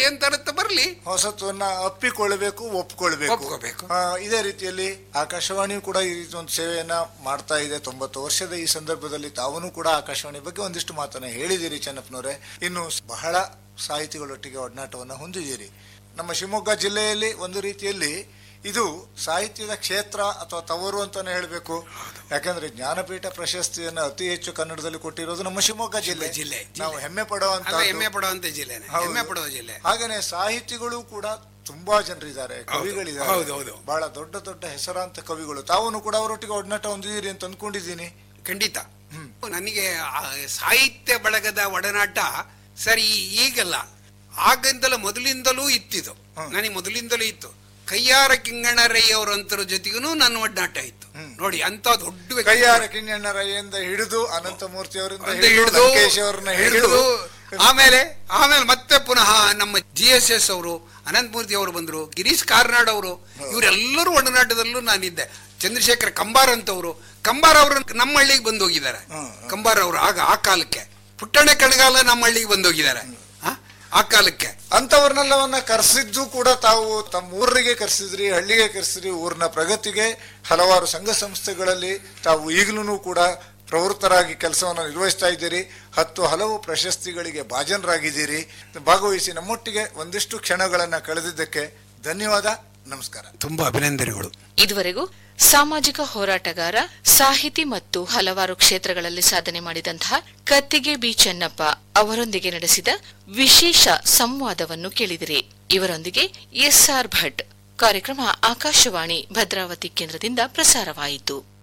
ಅಂತ ಬರ್ಲಿ, ಹೊಸತನ್ನ ಒಪ್ಪಿಕೊಳ್ಬೇಕು, ಒಪ್ಕೊಳ್ಬೇಕು. ಇದೇ ರೀತಿಯಲ್ಲಿ ಆಕಾಶವಾಣಿಯು ಕೂಡ ಈ ರೀತಿ ಒಂದು ಸೇವೆಯನ್ನ ಮಾಡ್ತಾ ಇದೆ 90 ವರ್ಷದ ಈ ಸಂದರ್ಭದಲ್ಲಿ. ತಾವೂ ಕೂಡ ಆಕಾಶವಾಣಿ ಬಗ್ಗೆ ಒಂದಿಷ್ಟು ಮಾತನ್ನ ಹೇಳಿದಿರಿ ಚೆನ್ನಪ್ಪನವರೇ. ಇನ್ನು ಬಹಳ ಸಾಹಿತಿಗಳೊಟ್ಟಿಗೆ ಒಡನಾಟವನ್ನ ಹೊಂದಿದ್ದೀರಿ. ನಮ್ಮ ಶಿವಮೊಗ್ಗ ಜಿಲ್ಲೆಯಲ್ಲಿ ಒಂದು ರೀತಿಯಲ್ಲಿ ಇದು ಸಾಹಿತ್ಯದ ಕ್ಷೇತ್ರ ಅಥವಾ ತವರು ಅಂತಾನೆ ಹೇಳಬೇಕು. ಯಾಕಂದ್ರೆ ಜ್ಞಾನಪೀಠ ಪ್ರಶಸ್ತಿಯನ್ನು ಅತಿ ಹೆಚ್ಚು ಕನ್ನಡದಲ್ಲಿ ಕೊಟ್ಟಿರೋದು ನಮ್ಮ ಶಿವಮೊಗ್ಗ ಜಿಲ್ಲೆ. ನಾವು ಹೆಮ್ಮೆ ಪಡುವಂತ ಜಿಲ್ಲೆ. ಹಾಗೇನೆ ಸಾಹಿತಿಗಳು ಕೂಡ ತುಂಬಾ ಜನರಿದ್ದಾರೆ, ಕವಿಗಳಿದ್ದಾರೆ, ಬಹಳ ದೊಡ್ಡ ದೊಡ್ಡ ಹೆಸರಾಂತ ಕವಿಗಳು. ತಾವು ಕೂಡ ಅವರೊಟ್ಟಿಗೆ ಒಡನಾಟ ಹೊಂದಿದ್ದೀರಿ ಅಂತ ಅಂದ್ಕೊಂಡಿದ್ದೀನಿ. ಖಂಡಿತ. ನನಗೆ ಸಾಹಿತ್ಯ ಬಳಗದ ಒಡನಾಟ ಸರಿ ಈಗಲ್ಲ, ಆಗಂತಲೂ ಮೊದಲಿಂದಲೂ ಇತ್ತಿದು. ನನಗೆ ಮೊದಲಿಂದಲೂ ಇತ್ತು. ಕಯ್ಯಾರ ಕಿಂಗಣ್ಣರಯ್ಯವರಂತರ ಜೊತೆಗೂ ನನ್ನ ಒಡನಾಟ ಇತ್ತು ನೋಡಿ. ಅಂತ ದೊಡ್ಡ ಕಯ್ಯಾರ ಕಿಂಗಣ್ಣರಯ್ಯಿಂದ ಹಿಡಿದು ಅನಂತಮೂರ್ತಿ ಅವರಿಂದ ಹಿಡಿದು ಆಮೇಲೆ ಮತ್ತೆ ಪುನಃ ನಮ್ಮ GSS ಅವರು, ಅನಂತಮೂರ್ತಿ ಅವರು ಬಂದ್ರು, ಗಿರೀಶ್ ಕಾರ್ನಾಡ್ ಅವರು, ಇವರೆಲ್ಲರೂ ಒಡನಾಟದಲ್ಲೂ ನಾನಿದ್ದೆ. ಚಂದ್ರಶೇಖರ್ ಕಂಬಾರ್ ಅಂತವರು, ಕಂಬಾರ್ ಅವರು ನಮ್ಮ ಹಳ್ಳಿಗೆ ಬಂದು ಹೋಗಿದ್ದಾರೆ. ಕಂಬಾರ್ ಅವರು ಆ ಕಾಲಕ್ಕೆ. ಪುಟ್ಟಣ್ಣ ಕಣಗಾಲ ನಮ್ಮ ಹಳ್ಳಿಗೆ ಬಂದು ಹೋಗಿದ್ದಾರೆ ಆ ಕಾಲಕ್ಕೆ. ಅಂತವ್ರನ್ನೆಲ್ಲವನ್ನ ಕರೆಸಿದ್ದು ಕೂಡ ತಾವು ತಮ್ಮ ಊರಿಗೆ ಕರೆಸಿದ್ರಿ, ಹಳ್ಳಿಗೆ ಕರೆಸಿದ್ರಿ. ಊರಿನ ಪ್ರಗತಿಗೆ ಹಲವಾರು ಸಂಘ ಸಂಸ್ಥೆಗಳಲ್ಲಿ ತಾವು ಈಗಲೂ ಕೂಡ ಪ್ರವೃತ್ತರಾಗಿ ಕೆಲಸವನ್ನು ನಿರ್ವಹಿಸ್ತಾ ಇದ್ದೀರಿ. ಹಲವು ಪ್ರಶಸ್ತಿಗಳಿಗೆ ಭಾಜನರಾಗಿದ್ದೀರಿ. ಭಾಗವಹಿಸಿ ನಮ್ಮೊಟ್ಟಿಗೆ ಒಂದಿಷ್ಟು ಕ್ಷಣಗಳನ್ನ ಕಳೆದಿದ್ದಕ್ಕೆ ಧನ್ಯವಾದ. ನಮಸ್ಕಾರ. ತುಂಬಾ ಅಭಿನಂದನೆಗಳು. ಇದುವರೆಗೂ ಸಾಮಾಜಿಕ ಹೋರಾಟಗಾರ, ಸಾಹಿತಿ ಮತ್ತು ಹಲವಾರು ಕ್ಷೇತ್ರಗಳಲ್ಲಿ ಸಾಧನೆ ಮಾಡಿದಂತಹ ಕತ್ತಿಗೆ ಬಿ ಚೆನ್ನಪ್ಪ ಅವರೊಂದಿಗೆ ನಡೆಸಿದ ವಿಶೇಷ ಸಂವಾದವನ್ನು ಕೇಳಿದಿರಿ. ಇವರೊಂದಿಗೆ SR ಭಟ್. ಕಾರ್ಯಕ್ರಮ ಆಕಾಶವಾಣಿ ಭದ್ರಾವತಿ ಕೇಂದ್ರದಿಂದ ಪ್ರಸಾರವಾಯಿತು.